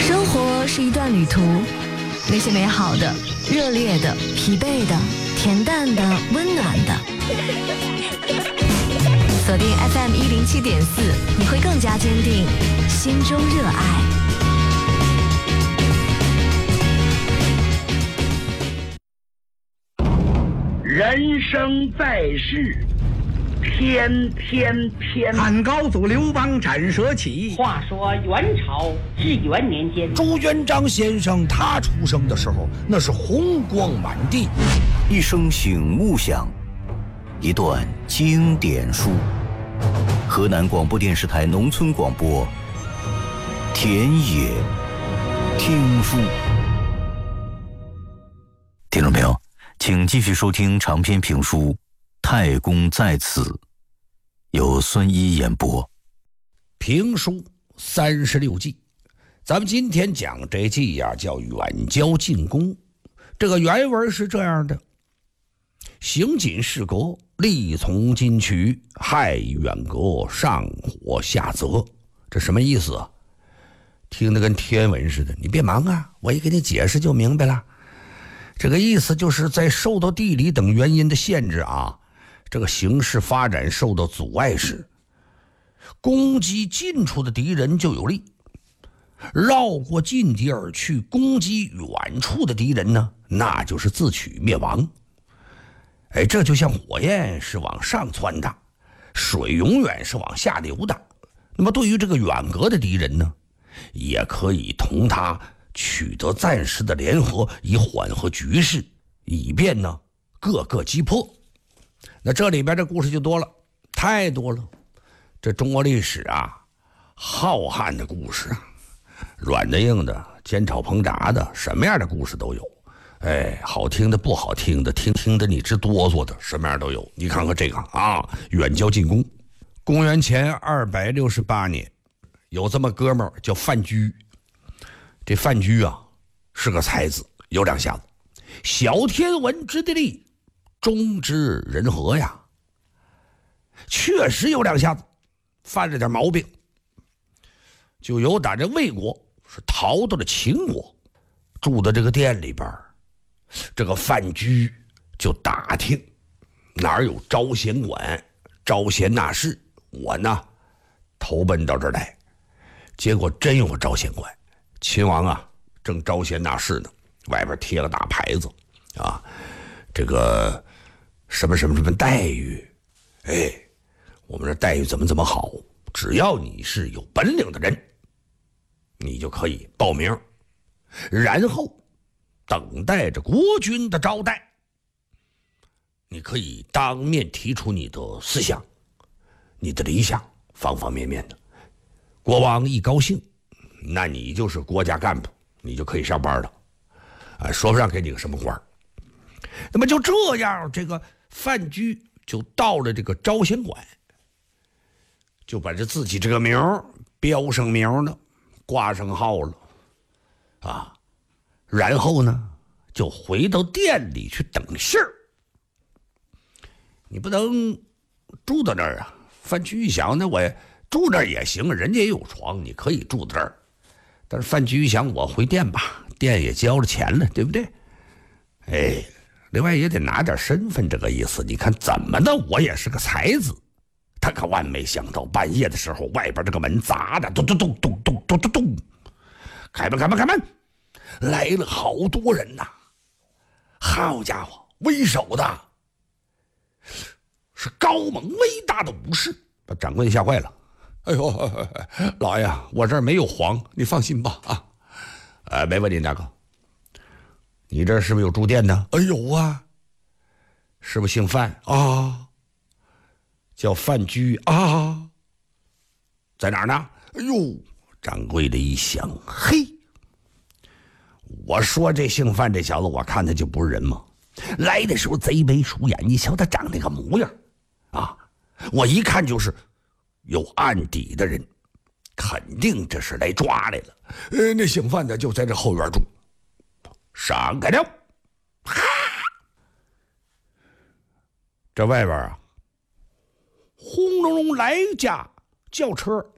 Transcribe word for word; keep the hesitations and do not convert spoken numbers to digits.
生活是一段旅途，那些美好的、热烈的、疲惫的、恬淡的、温暖的。锁定 F M 一零七点四，你会更加坚定心中热爱。 人生在世，天天天。 汉高祖刘邦斩蛇起。 话说元朝至元年间， 朱元璋先生他出生的时候，那是红光满地。 一声醒目响，一段经典书。河南广播电视台农村广播，田野听书。听众朋友，请继续收听长篇评书《太公在此》，由孙一演播。 评书三十六计，咱们今天讲这计呀、啊，叫远交近攻。这个原文是这样的：行锦事革，力从金渠，害远隔，上火下泽。这什么意思啊？听得跟天文似的，你别忙啊，我一给你解释就明白了。这个意思就是在受到地理等原因的限制啊，这个形势发展受到阻碍时，攻击近处的敌人就有利，绕过近敌而去攻击远处的敌人呢，那就是自取灭亡。哎，这就像火焰是往上窜的，水永远是往下流的。那么对于这个远隔的敌人呢，也可以同他取得暂时的联合，以缓和局势，以便呢各个击破。那这里边的故事就多了，太多了。这中国历史啊，浩瀚的故事啊，软的硬的，煎炒烹炸的，什么样的故事都有。哎，好听的不好听的，听听的你直哆嗦的，什么样都有。你看看这个啊，远交近攻。公元前二百六十八年，有这么哥们儿叫范雎。这范雎啊是个才子，有两下子，小天文之地利，中之人和呀。确实有两下子，犯了点毛病，就由打这魏国是逃到了秦国，住在这个店里边。这个范雎就打听哪儿有招贤馆，招贤纳士，我呢投奔到这儿来。结果真有个招贤馆，秦王啊正招贤纳士呢，外边贴了大牌子啊，这个什么什么什么待遇，哎，我们这待遇怎么怎么好，只要你是有本领的人，你就可以报名，然后等待着国君的招待。你可以当面提出你的思想，你的理想，方方面面的。国王一高兴，那你就是国家干部，你就可以上班了。啊，说不上给你个什么官。那么就这样，这个范雎就到了这个招贤馆，就把这自己这个名标上名了，挂上号了，啊。然后呢，就回到店里去等信儿。你不能住到那儿啊！范雎一想，那我住那儿也行，人家也有床，你可以住在这儿。但是范雎一想，我回店吧，店也交了钱了，对不对？哎，另外也得拿点身份，这个意思。你看怎么的，我也是个才子。他可万没想到，半夜的时候，外边这个门砸的，咚咚咚咚咚咚咚咚，开门，开门，开门！来了好多人呐、啊！好家伙，为首的是高猛威大的武士，把掌柜吓坏了。哎呦，老爷，我这儿没有黄，你放心吧啊！呃，没问题，大哥。你这是不是有住店的？哎有啊。是不是姓范啊？叫范雎啊？在哪儿呢？哎呦，掌柜的一想，嘿。我说这姓范这小子，我看他就不是人嘛。来的时候贼眉鼠眼，你瞧他长那个模样啊，我一看就是有案底的人，肯定这是来抓来了。呃，那姓范的就在这后院住。闪开了！哈！这外边啊，轰隆隆来架轿车